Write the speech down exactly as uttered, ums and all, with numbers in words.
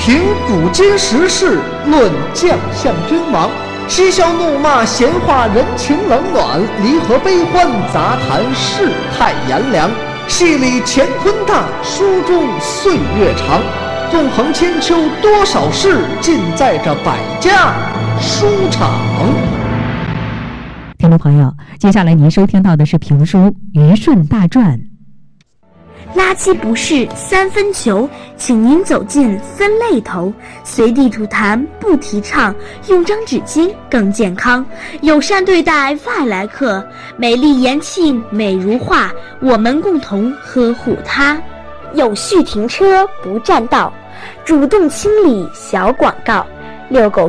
评古今时事，论将相君王，嬉笑怒骂，闲话人情冷暖，离合悲欢，杂谈世态炎凉。戏里乾坤大，书中岁月长。纵横千秋，多少事，尽在这百家书场。 听众朋友，接下来您收听到的是评书《虞舜大传》。 垃圾不是三分球，请您走进分类头。随地吐痰不提倡，用张纸巾更健康。友善对待外来客，美丽言庆美如画，我们共同呵护它。有序停车不占道，主动清理小广告。遛狗